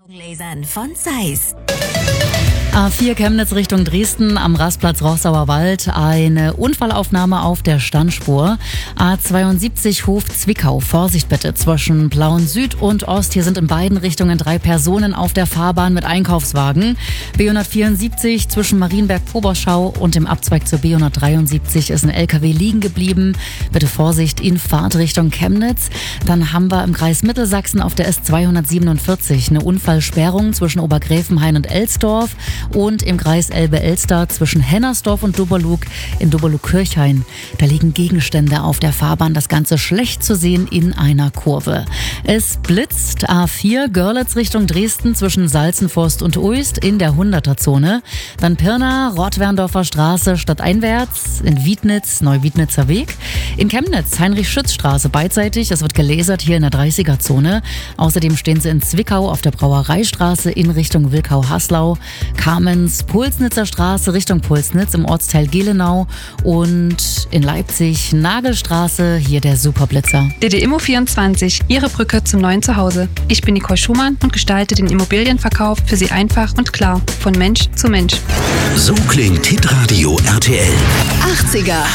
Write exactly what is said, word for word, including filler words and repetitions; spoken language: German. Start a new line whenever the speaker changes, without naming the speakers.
Lasern von Zeiss.
A vier Chemnitz Richtung Dresden am Rastplatz Roßauer Wald. Eine Unfallaufnahme auf der Standspur. A zweiundsiebzig Hof Zwickau. Vorsicht bitte zwischen Plauen Süd und Ost. Hier sind in beiden Richtungen drei Personen auf der Fahrbahn mit Einkaufswagen. B hundertvierundsiebzig zwischen Marienberg-Poberschau und dem Abzweig zur B hundertdreiundsiebzig ist ein L K W liegen geblieben. Bitte Vorsicht in Fahrtrichtung Chemnitz. Dann haben wir im Kreis Mittelsachsen auf der S zweihundertsiebenundvierzig eine Unfallsperrung zwischen Obergräfenhain und Elsdorf. Und im Kreis Elbe-Elster zwischen Hennersdorf und Dubberlug in Dubberlug-Kirchhain. Da liegen Gegenstände auf der Fahrbahn, das Ganze schlecht zu sehen in einer Kurve. Es blitzt A vier Görlitz Richtung Dresden zwischen Salzenforst und Uist in der hunderter-Zone. Dann Pirna, Rottwerndorfer Straße stadteinwärts, in Wiednitz, Neuwiednitzer Weg. In Chemnitz, Heinrich-Schütz-Straße beidseitig, es wird gelasert hier in der dreißiger-Zone. Außerdem stehen sie in Zwickau auf der Brauereistraße in Richtung Wilkau-Haslau. Kamenz, Pulsnitzer Straße Richtung Pulsnitz im Ortsteil Gelenau und in Leipzig Nagelstraße, hier der Superblitzer.
D D Immo vierundzwanzig, Ihre Brücke zum neuen Zuhause. Ich bin Nicole Schumann und gestalte den Immobilienverkauf für Sie einfach und klar, von Mensch zu Mensch.
So klingt Hitradio R T L.
achtziger